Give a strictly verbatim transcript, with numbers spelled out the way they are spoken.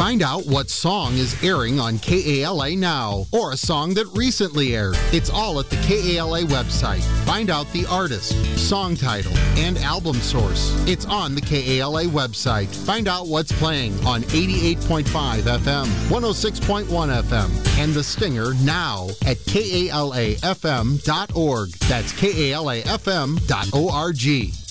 Find out what song is airing on K A L A now, or a song that recently aired. It's all at the K A L A website. Find out the artist, song title, and album source. It's on the K A L A website. Find out what's playing on eighty-eight point five F M, one oh six point one F M, and The Stinger now at K A L A F M dot org. That's K A L A F M dot org.